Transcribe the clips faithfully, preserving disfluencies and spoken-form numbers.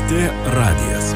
T radijas.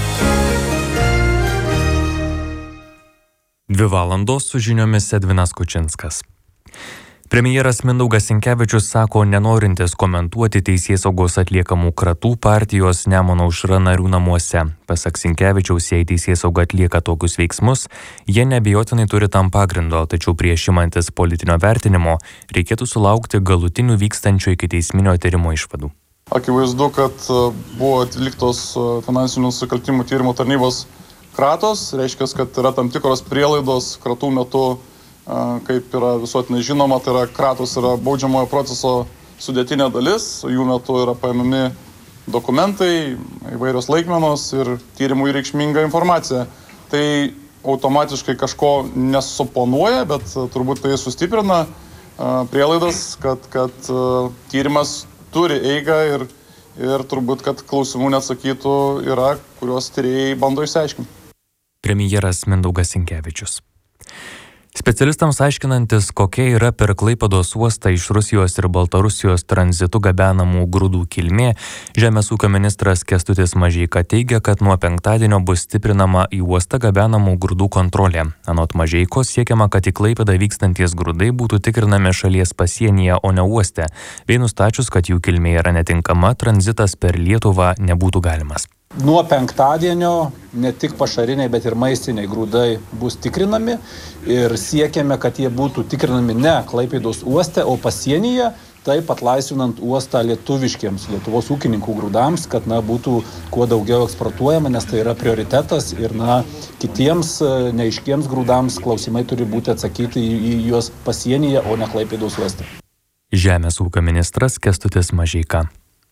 Dvi valandos su žiniomis Edvinas Kučinskas. Premjeras Mindaugas Sinkevičius sako, nenorintis komentuoti teisėsaugos atliekamų kratų partijos Nemuno aušra narių namuose. Pasak Sinkevičiaus, jei teisėsauga atlieka tokius veiksmus, jie neabejotinai turi tam pagrindo, tačiau prieš imantis politinio vertinimo reikėtų sulaukti galutinių vykstančio ikiteisminio tyrimo išvadų. Akivaizdu, kad buvo atliktos finansinių nusikaltimų tyrimo tarnybos kratos, reiškia, kad yra tam tikros prielaidos kratų metu, kaip yra visuotinai žinoma, tai yra kratos yra baudžiamojo proceso sudėtinė dalis, jų metu yra paimami dokumentai, įvairios laikmenos ir tyrimui reikšminga informacija. Tai automatiškai kažko nesuponuoja, bet turbūt tai sustiprina prielaidas, kad, kad tyrimas turi eigą ir, ir turbūt, kad klausimų neatsakytų yra, kuriuos tyrėjai bando išsiaiškinti. Premjeras Mindaugas Sinkevičius. Specialistams aiškinantis, kokia yra per Klaipėdos uostą iš Rusijos ir Baltarusijos tranzitu gabenamų grūdų kilmė, Žemės ūkio ministras Kęstutis Mažeika teigia, kad nuo penktadienio bus stiprinama į uostą gabenamų grūdų kontrolė. Anot Mažeikos siekiama, kad į Klaipėdą vykstanties grūdai būtų tikrinami šalies pasienyje, o ne uoste. Bei nustačius, kad jų kilmė yra netinkama, tranzitas per Lietuvą nebūtų galimas. Nuo penktadienio ne tik pašariniai, bet ir maistiniai grūdai bus tikrinami ir siekiame, kad jie būtų tikrinami ne Klaipėdos uoste, o pasienyje, taip atlaisvinant uostą lietuviškiems, Lietuvos ūkininkų grūdams, kad na, būtų kuo daugiau eksportuojama, nes tai yra prioritetas ir na, kitiems neaiškiems grūdams klausimai turi būti atsakyti į, į juos pasienyje, o ne Klaipėdos uoste. Žemės ūkio ministras Kęstutis Mažeika.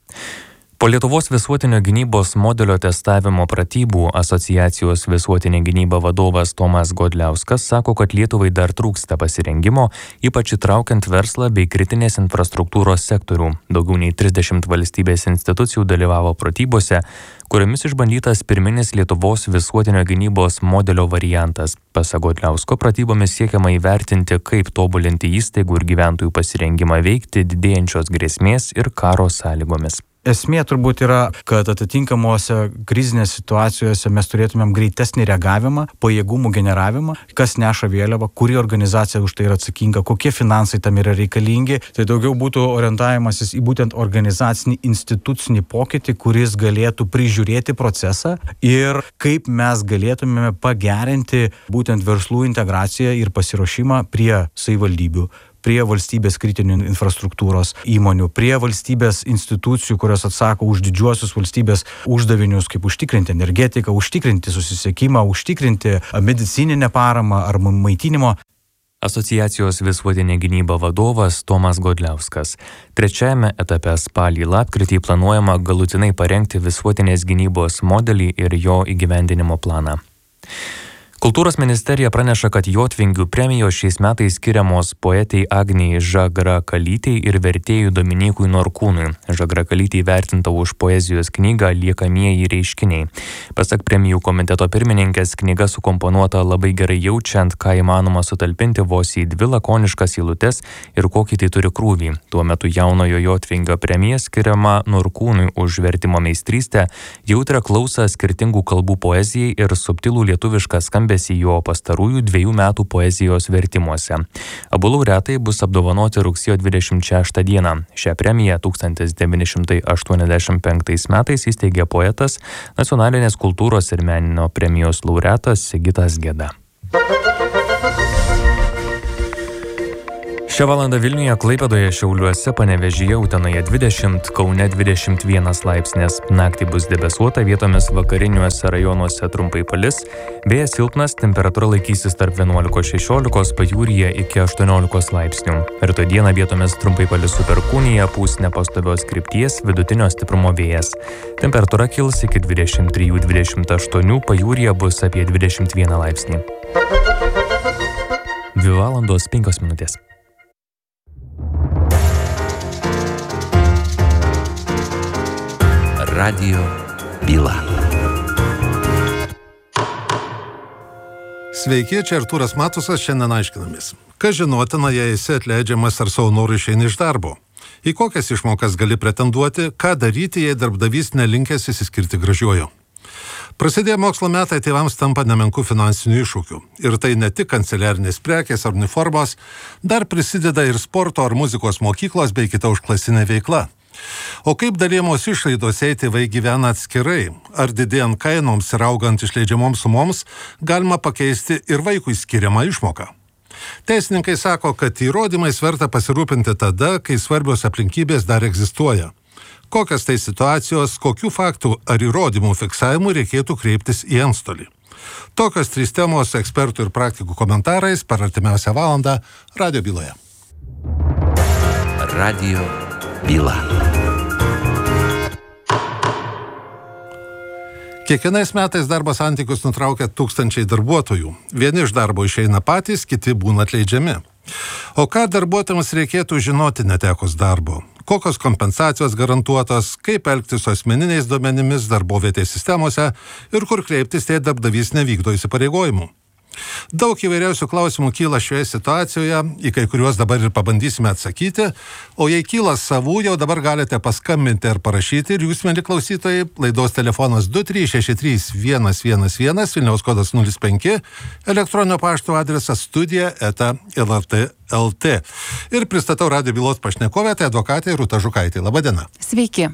Po Lietuvos visuotinio gynybos modelio testavimo pratybų asociacijos visuotinė gynyba vadovas Tomas Godliauskas sako, kad Lietuvai dar trūksta pasirengimo, ypač įtraukiant verslą bei kritinės infrastruktūros sektorių. Daugiau nei trisdešimt valstybės institucijų dalyvavo pratybose, kuriomis išbandytas pirminis Lietuvos visuotinio gynybos modelio variantas. Pasak Godliausko, pratybomis siekiama įvertinti, kaip tobulinti įstaigų ir gyventojų pasirengimą veikti didėjančios grėsmės ir karo sąlygomis. Esmė turbūt yra, kad atitinkamuose krizinės situacijose mes turėtumėm greitesnį reagavimą, pajėgumų generavimą, kas neša vėliavą, kuri organizacija už tai yra atsakinga, kokie finansai tam yra reikalingi. Tai daugiau būtų orientavimasis į būtent organizacinį institucinį pokytį, kuris galėtų prižiūrėti procesą ir kaip mes galėtumėme pagerinti būtent verslų integraciją ir pasiruošimą prie savivaldybių, prie valstybės kritinių infrastruktūros įmonių, prie valstybės institucijų, kurios atsako už didžiuosius valstybės uždavinius, kaip užtikrinti energetiką, užtikrinti susisiekimą, užtikrinti medicininę paramą ar maitinimo. Asociacijos visuotinė gynyba vadovas Tomas Godliauskas. Trečiajame etape spalį lapkritį planuojama galutinai parengti visuotinės gynybos modelį ir jo įgyvendinimo planą. Kultūros ministerija praneša, kad Jotvingių premijos šiais metais skiriamos poetei Agnijai Žagrakalytei ir vertėjui Dominykui Norkūnui. Žagrakalytei vertinta už poezijos knygą Liekamieji reiškiniai. Pasak premijų komiteto pirmininkės, knyga sukomponuota labai gerai jaučiant, ką įmanoma sutalpinti vos į dvi lakoniškas eilutes ir kokį tai turi krūvį. Tuo metu jaunojo Jotvingio premija skiriama Norkūnui už vertimo meistrystę, jautrią klausą skirtingų kalbų poezijai ir subtilų lietuvišką skambesį jo pastarųjų dviejų metų poezijos vertimuose. Abu laureatai bus apdovanoti rugsėjo dvidešimt šeštą dieną. Šią premiją tūkstantis devyni šimtai aštuoniasdešimt penktais metais įsteigė poetas, nacionalinės kultūros ir meninio premijos laureatas Sigitas Geda. Šią valandą Vilniuje, Klaipėdoje, Šiauliuose, Panevėžyje, Utenoje dvidešimt, Kaune dvidešimt vienas laipsnis. Naktį bus debesuota, vietomis vakariniuose rajonuose trumpai palis. Vėjas silpnas, temperatūra laikysis tarp vienuolikos šešiolikos, pajūryje iki aštuoniolikos laipsnių. Rytoj dieną vietomis trumpai palis su perkūnija, pūs nepastovios krypties, vidutinio stiprumo vėjas. Temperatūra kils iki dvidešimt trijų dvidešimt aštuonių, pajūryje bus apie dvidešimt vieną laipsnį. Dvi valandos penkios minutės. Radijo byla. Sveiki, čia Artūras Matusas, šiandien aiškinamės. Kas žinotina, jei esi atleidžiamas ar savo norų išeini iš darbo? Į kokias išmokas gali pretenduoti, ką daryti, jei darbdavys nelinkęs įsiskirti gražiuoju. Prasidėję mokslo metai tėvams tampa nemenkų finansinių iššūkių. Ir tai ne tik kanceliarinės prekės ar uniformos, dar prisideda ir sporto ar muzikos mokyklos bei kita užklasinė veikla. O kaip dalijamos išlaidos, jei tėvai gyvena atskirai, ar didėjant kainoms ir augant išleidžiamoms sumoms, galima pakeisti ir vaikui skiriamą išmoką. Teisininkai sako, kad įrodymais verta pasirūpinti tada, kai svarbios aplinkybės dar egzistuoja. Kokias tai situacijos, kokių faktų ar įrodymų fiksavimų reikėtų kreiptis į antstolį. Tokios trys temos ekspertų ir praktikų komentarais per artimiausią valandą Radijo byloje. Radijo byla. Kiekvienais metais darbo santykius nutraukia tūkstančiai darbuotojų. Vieni iš darbo išeina patys, kiti būna atleidžiami. O ką darbuotojams reikėtų žinoti netekus darbo? Kokios kompensacijos garantuotos, kaip elgtis su asmeniniais duomenimis darbovietės sistemose ir kur kreiptis, jei darbdavys nevykdo įsipareigojimų. Daug įvairiausių klausimų kyla šioje situacijoje, į kai kuriuos dabar ir pabandysime atsakyti, o jei kyla savų, jau dabar galite paskambinti ar parašyti ir jūs, mieli klausytojai, laidos telefonas du trys šeši trys vienas vienas vienas, Vilniaus kodas nulis penki, elektroninio pašto adresas studija eta el er tė taškas el tė. Ir pristatau Radijo bylos pašnekovę, tai advokatė Rūta Žukaitė. Labadiena. Sveiki.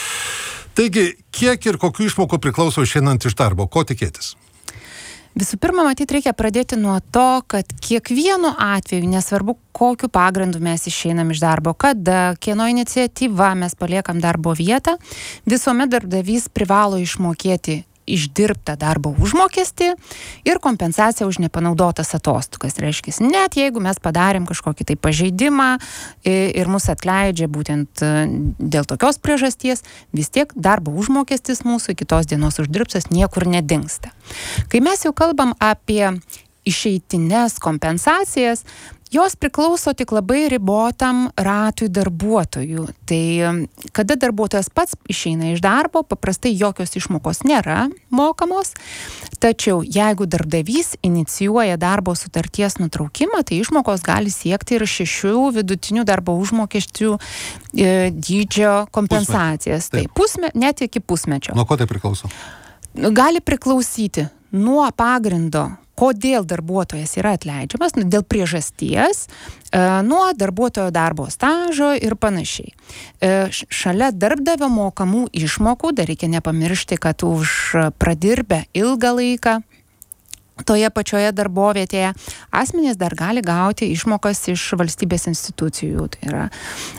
Taigi, kiek ir kokių išmokų priklauso išeinant iš darbo? Ko tikėtis? Visų pirma, matyt, reikia pradėti nuo to, kad kiekvienu atveju, nesvarbu, kokiu pagrindu mes išeinam iš darbo, kada, kieno iniciatyva mes paliekam darbo vietą, visuomet darbdavys privalo išmokėti išdirbtą darbo užmokestį ir kompensaciją už nepanaudotas atostogas. Reiškia, net jeigu mes padarėm kažkokį tai pažeidimą ir mus atleidžia būtent dėl tokios priežasties, vis tiek darbo užmokestis mūsų iki tos dienos uždirbtas niekur nedingsta. Kai mes jau kalbam apie išeitines kompensacijas, jos priklauso tik labai ribotam ratui darbuotojų. Tai kada darbuotojas pats išeina iš darbo, paprastai jokios išmokos nėra mokamos, tačiau jeigu darbdavys inicijuoja darbo sutarties nutraukimą, tai išmokos gali siekti ir šešių vidutinių darbo užmokesčių e, dydžio kompensacijas. Tai pusme, net iki pusmečio. Nuo ko tai priklauso? Gali priklausyti nuo pagrindo, kodėl darbuotojas yra atleidžiamas, dėl priežasties, nuo darbuotojo darbo stažo ir panašiai. Šalia darbdavio mokamų išmokų, dar reikia nepamiršti, kad už pradirbę ilgą laiką toje pačioje darbovietėje asmenys dar gali gauti išmokas iš valstybės institucijų. Tai yra,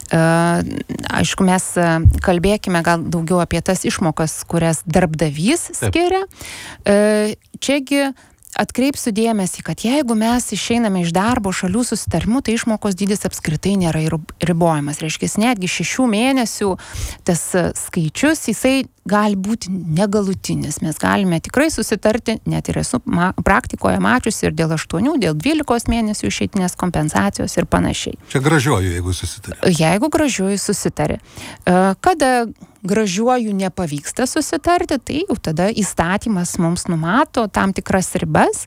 aišku, mes kalbėkime gal daugiau apie tas išmokas, kurias darbdavys skiria. Čiagi atkreipsiu dėmesį, kad jeigu mes išeiname iš darbo šalių susitarimų, tai išmokos dydis apskritai nėra ribojamas. Reiškia, netgi šešių mėnesių tas skaičius, jisai gali būti negalutinis. Mes galime tikrai susitarti, net ir esu ma- praktikoje mačiusi ir dėl aštuonių, dėl dvylikos mėnesių išeitinės kompensacijos ir panašiai. Čia gražiuoju, jeigu susitarė. Jeigu gražiuoju susitarė. Kada gražiuoju nepavyksta susitarti, tai jau tada įstatymas mums numato tam tikras ribas.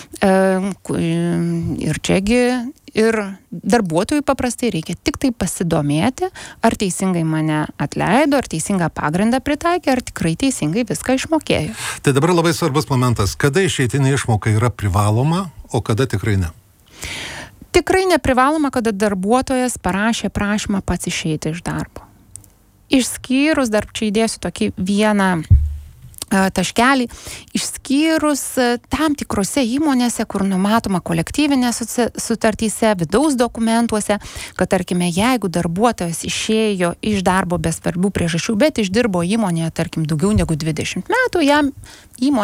Ir čiagi ir darbuotojui paprastai reikia tik tai pasidomėti, ar teisingai mane atleido, ar teisingą pagrindą pritaikė, ar tikrai teisingai viską išmokėjo. Tai dabar labai svarbus momentas, kada išeitinė išmoka yra privaloma, o kada tikrai ne? Tikrai neprivaloma, kada darbuotojas parašė prašymą pats išeiti iš darbo. Išskyrus, dar čia įdėsiu tokį vieną taškelį, išskyrus tam tikrose įmonėse, kur numatoma kolektyvinėse sutartyse, vidaus dokumentuose, kad tarkime, jeigu darbuotojas išėjo iš darbo be svarbių priežasčių, bet išdirbo įmonėje, tarkim, daugiau negu dvidešimt metų, jam įmonė